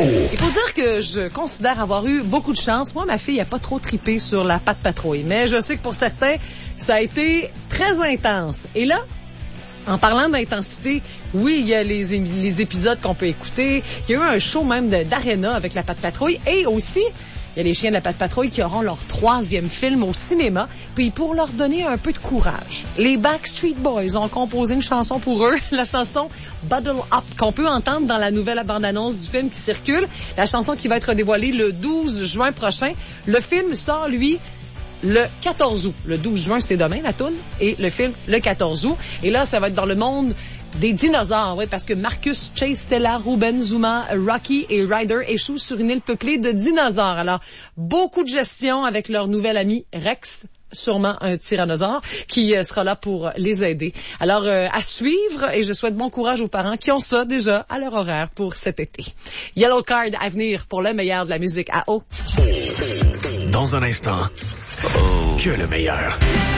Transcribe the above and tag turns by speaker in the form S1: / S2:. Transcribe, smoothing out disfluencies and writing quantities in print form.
S1: Il faut dire que je considère avoir eu beaucoup de chance. Moi, ma fille n'a pas trop trippé sur la Pat' Patrouille. Mais je sais que pour certains, ça a été très intense. Et là, en parlant d'intensité, oui, il y a les épisodes qu'on peut écouter. Il y a eu un show même d'Arena avec la Pat' Patrouille. Et aussi, il y a les chiens de la Pat' Patrouille qui auront leur 3e film au cinéma. Puis pour leur donner un peu de courage, les Backstreet Boys ont composé une chanson pour eux. La chanson Bottle Up, qu'on peut entendre dans la nouvelle bande-annonce du film qui circule. La chanson qui va être dévoilée le 12 juin prochain. Le film sort, lui, le 14 août. Le 12 juin, c'est demain, la toune. Et le film, le 14 août. Et là, ça va être dans le monde des dinosaures, oui, parce que Marcus, Chase, Stella, Ruben, Zuma, Rocky et Ryder échouent sur une île peuplée de dinosaures. Alors, beaucoup de gestion avec leur nouvel ami Rex, sûrement un tyrannosaure, qui sera là pour les aider. Alors, à suivre, et je souhaite bon courage aux parents qui ont ça déjà à leur horaire pour cet été. Yellow Card à venir pour le meilleur de la musique à eau.
S2: Dans un instant, que le meilleur.